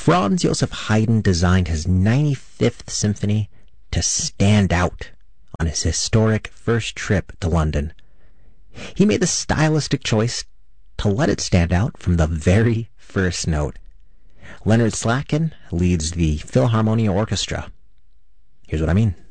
Franz Joseph Haydn designed his 95th Symphony to stand out on his historic first trip to London. He made the stylistic choice to let it stand out from the very first note. Leonard Slatkin leads the Philharmonia Orchestra. Here's what I mean.